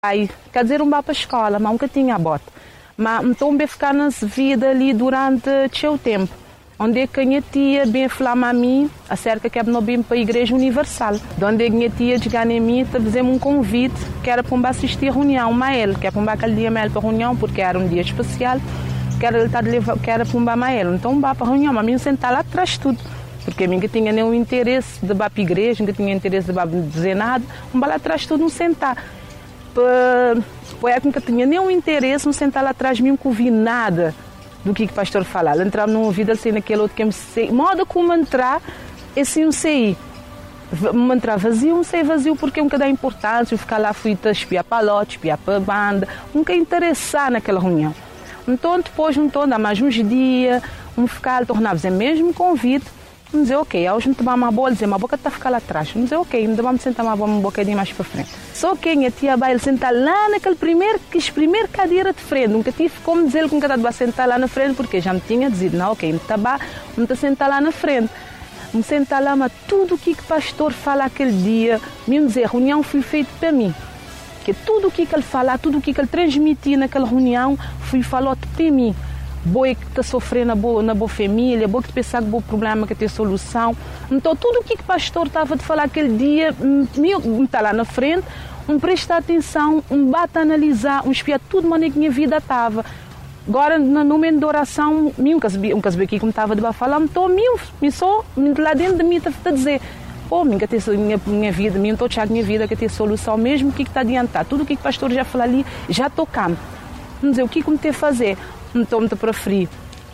Aí, quer dizer, vá para a escola, mas nunca tinha a bota. Mas então, eu ficar na vida ali durante o tempo. Onde é que a minha tia bem falava a mim, acerca que não bem para a Igreja Universal. Onde a minha tia chegou em mim, fazia um convite, que era para assistir a reunião, Mael, que era para aquele dia Mael para a reunião, porque era um dia especial, que era para Mael. Então, vá para a reunião, mas a mim sentar lá atrás de tudo. Porque a mim que tinha nenhum interesse de ir para a igreja, que tinha interesse de dizer nada, lá atrás de tudo, não sentar. Foi época que eu tinha nenhum interesse em sentar lá atrás de mim, não vi nada do que o pastor falava. Ele entrava numa vida assim, naquele outro que eu sei. Modo como entrar, esse não sei. Me entrar vazio, não sei vazio, porque nunca dá importância. Eu ficar lá, fui espiar para lote, espiar para a banda, nunca interessar naquela reunião. Então, depois, não estou, dá mais uns dias, ficar, tornava-se mesmo convite. Vamos dizer, ok, hoje não tomar uma boa, dizer, uma boca está a ficar lá atrás. Vamos dizer, ok, ainda vamos sentar um bocadinho mais para frente. Só que a minha tia vai sentar lá naquele primeiro cadeira de frente. Nunca tive como dizer que nunca estava a sentar lá na frente, porque já me tinha dito, não, ok, não está a sentar lá na frente. Me sentar lá, mas tudo o que o pastor fala aquele dia, me dizer, a reunião foi feita para mim. Que tudo o que ele fala, tudo o que ele transmitia naquela reunião, foi falado para mim. Boa que está sofrendo na boa família, boa que pensar que o problema que tem solução. Então, tudo o que o pastor estava a falar aquele dia, me está lá na frente, presta atenção, bate a analisar, espiar tudo maneira que minha vida estava. Agora, no momento de oração, nunca sabia aqui como estava a falar, então, lá dentro de mim está a dizer, minha vida, não estou a minha vida que tem solução, mesmo o que está a adiantar. Tudo o que o pastor já falou ali, já tocamos. Vamos dizer, o que tem a fazer? Então, me preferir.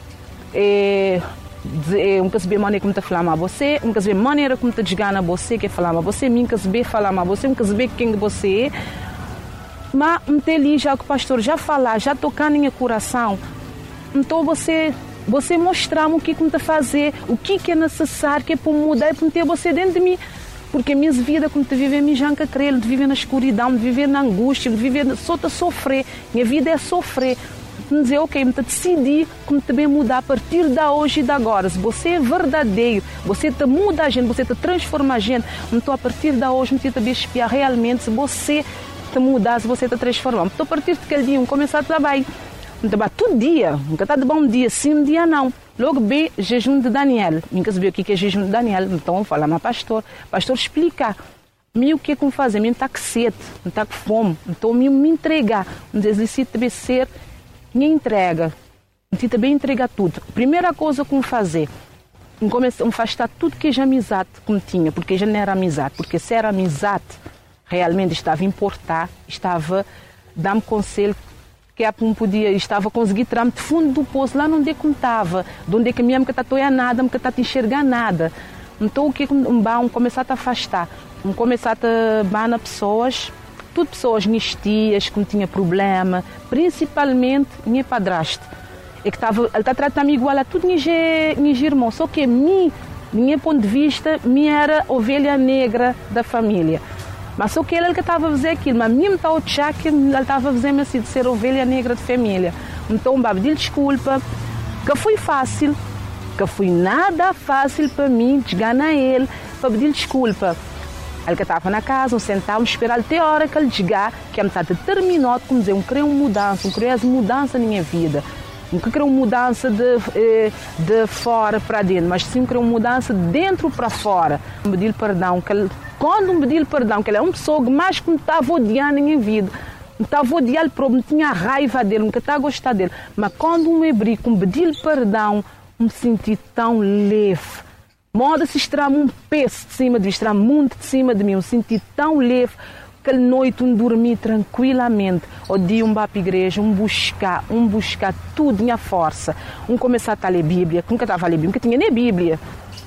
Nunca sabia a maneira como te falar a você, nunca sabia a maneira como te chegar a você, que falar a você, nunca sabia falar a você, nunca sabia quem você é. Mas, ali, já que o pastor já falar, já tocar no meu coração, então você mostrar-me o que te fazer, o que é necessário, que é para mudar, para ter você dentro de mim. Porque a minha vida, como te viver, me já nunca creio, de viver na escuridão, de viver na angústia, de viver só te sofrer. Minha vida é sofrer. Me dizer, ok, me decidi como também mudar a partir de hoje e de agora. Se você é verdadeiro, você te muda a gente, você te transforma a gente. Então, a partir de hoje, me também espiar realmente se você te mudar, se você te transformar. Então, a partir daquele dia, começar a trabalhar. Então, todo dia, nunca está de bom dia, sim, um dia não. Logo bem, jejum de Daniel. Nunca sabia o que é jejum de Daniel. Então, fala, mas pastor explicar. O que é que eu fazer? Me está com sede, me está com fome. Então, me entregar. Me dizer, também ser minha entrega. Me também entregar tudo. Primeira coisa que eu fazer, eu afastar tudo que é amizade que me tinha, porque já não era amizade. Porque se era amizade, realmente estava a importar, estava a dar-me conselho que não podia, estava a conseguir tirar-me de fundo do poço, lá onde é que me estava, de onde é que me está a nada, me está a enxergar nada. Então o que é que me começar a afastar? Me começar a banar pessoas, tudo pessoas nistias, que não tinha problema, principalmente minha padrasto. É que ele está tratando-me igual a tudo meus irmãos, só que minha ponto de vista, era ovelha negra da família. Mas só que ele que estava a fazer aquilo, mas mesmo está o chá que ele estava a fazer assim, de ser ovelha negra de família. Então, pedir desculpa, que foi fácil, que foi nada fácil para mim chegar a ele, para pedir desculpa. Ele que estava na casa, sentávamos, esperar até a hora que ele chegar, que ele está determinado, como dizer, eu queria uma mudança, eu queria mudança na minha vida. Não queria uma mudança de fora para dentro, mas sim queria uma mudança de dentro para fora. Pedir perdão, quando me pedir perdão, que ele é uma pessoa que mais que me estava odiando na minha vida, me estava a odiar, me tinha raiva dele, nunca estava a gostar dele. Mas quando me abri, com pedir perdão, me senti tão leve. Moda-se extrair um peso de cima de mim, extrair muito de cima de mim, me senti tão leve. Aquela noite dormi tranquilamente. O dia para a igreja, buscar tudo, minha força. Começar a ler Bíblia, nunca estava a ler Bíblia, nunca tinha nem Bíblia.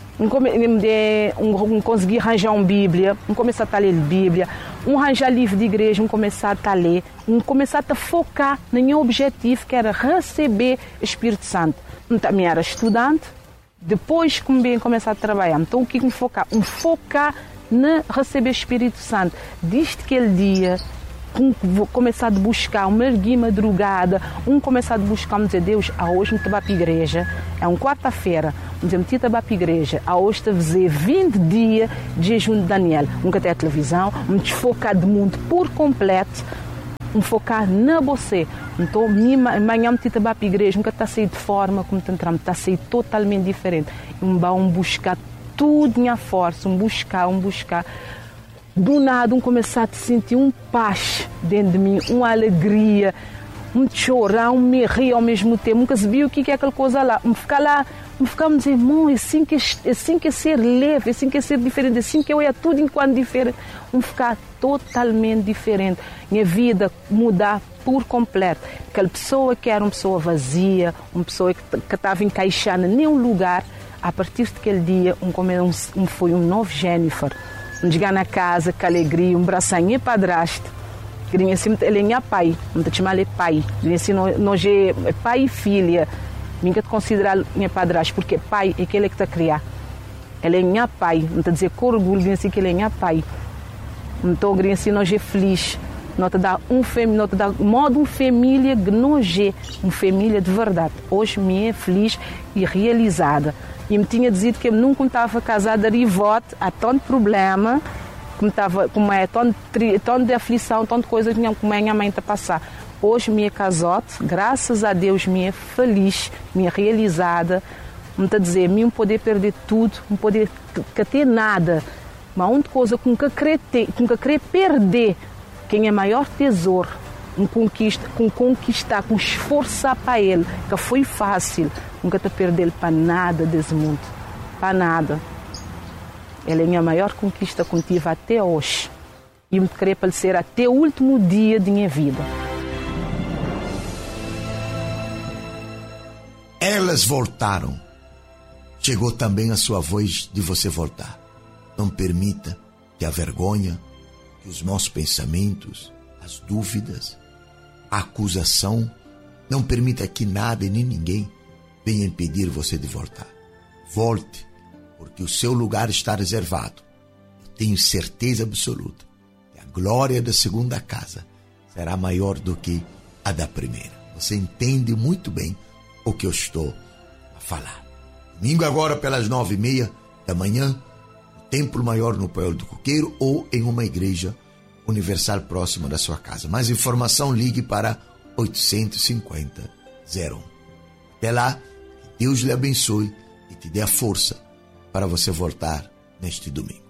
Consegui arranjar uma Bíblia, começar a ler Bíblia, arranjar livro de igreja, começar a ler, começar a focar no meu objetivo, que era receber o Espírito Santo. Então, eu era estudante, depois começar a trabalhar. Então, o que me focar? Focar no receber o Espírito Santo. Desde aquele dia, vou começar a buscar uma madrugada, começar a buscar, dizer, Deus, hoje me estava para a igreja, é uma quarta-feira, me estava para a igreja, hoje está a fazer 20 dias de jejum de Daniel, nunca tem a televisão, me desfocar do mundo por completo, focar na você. Então, amanhã me tita para a igreja, nunca está a sair de forma como entramos, está a sair totalmente diferente. Buscar tudo em força, buscar. Do nada, começar a sentir paz dentro de mim, uma alegria, chorar, me rir ao mesmo tempo. Nunca sabia o que é aquela coisa lá. Ficar me dizer, é assim que é ser leve, é assim que é ser diferente, é assim que eu é tudo enquanto diferente. Ficar totalmente diferente. Minha vida mudar por completo. Aquela pessoa que era uma pessoa vazia, uma pessoa que estava encaixada em nenhum lugar, a partir daquele dia, foi um novo Jennifer. Chegar na casa com alegria, braçanho e padrasto. Ele é pai, não te chamar ele pai. Nós é pai e filha. Ninguém te considera minha padrasto, porque pai é aquele que está a criar. Ele é minha pai, não te dizer com orgulho que ele é minha pai. Então, nós é feliz. Nós te dá modo família que nós é, uma família de verdade. Hoje me é feliz e realizada. E me tinha dito que eu nunca estava casada e voto, há tanto problema, como é tanto de aflição, tanta coisa que minha mãe está a passar. Hoje me é casote, graças a Deus me é feliz, me é realizada. Me está a dizer, me poder perder tudo, não poder ter nada. Mas uma coisa com que querer perder, quem é maior tesouro, conquistar, com esforçar para ele, que foi fácil, nunca te perder para nada desse mundo, para nada. Ele é a minha maior conquista que tive até hoje e me querer parecer até o último dia de minha vida. Elas voltaram. Chegou também a sua vez de você voltar. Não permita que a vergonha, que os maus pensamentos, as dúvidas, a acusação, não permita que nada e nem ninguém venha impedir você de voltar. Volte, porque o seu lugar está reservado. Eu tenho certeza absoluta que a glória da segunda casa será maior do que a da primeira. Você entende muito bem o que eu estou a falar. Domingo agora pelas 9h30 da manhã, no Templo Maior no Poel do Coqueiro ou em uma igreja universal próxima da sua casa. Mais informação, ligue para 850-01. Até lá, que Deus lhe abençoe e te dê a força para você voltar neste domingo.